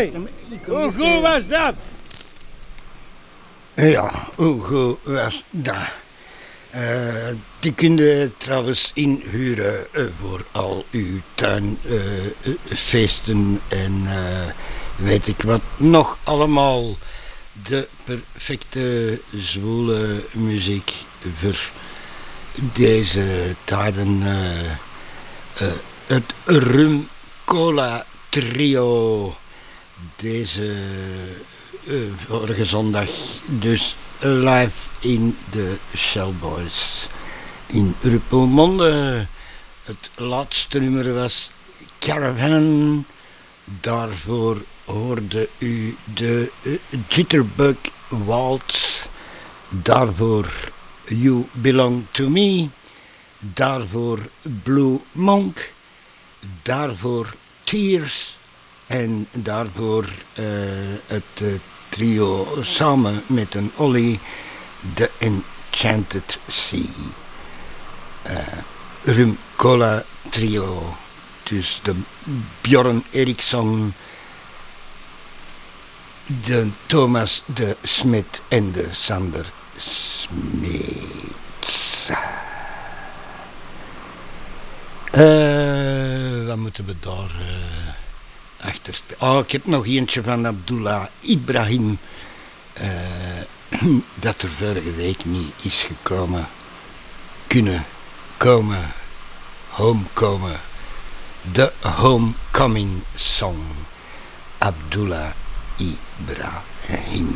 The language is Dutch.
Hey, hoe goed was dat? Ja, hoe goed was dat? Die kun je trouwens inhuren voor al uw tuinfeesten en weet ik wat nog allemaal. De perfecte zwoele muziek voor deze tijden. Het Rum Cola Trio. Deze vorige zondag dus live in de Shellboys in Ruppelmonde. Het laatste nummer was Caravan. Daarvoor hoorde u de Jitterbug Waltz. Daarvoor You Belong to Me. Daarvoor Blue Monk. Daarvoor Tears. En daarvoor het trio samen met een Ollie, The Enchanted Sea. Rum Cola Trio. Dus de Bjorn Eriksson, de Thomas de Smit en de Sander Smeets. Wat moeten we daar achter? Oh, ik heb nog eentje van Abdullah Ibrahim. Dat er vorige week niet is gekomen. Kunnen komen. Homekomen. The Homecoming Song. Abdullah Ibrahim.